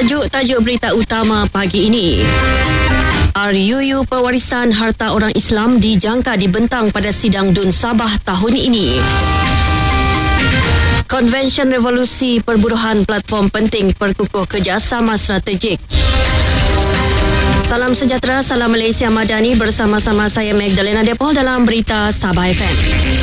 Tajuk-tajuk berita utama pagi ini. RUU Pewarisan Harta Orang Islam dijangka dibentang pada sidang DUN Sabah tahun ini. Konvensyen Revolusi Perburuhan platform penting perkukuh kerjasama strategik. Salam sejahtera, salam Malaysia Madani, bersama-sama saya Magdalena Depol dalam berita Sabah FM.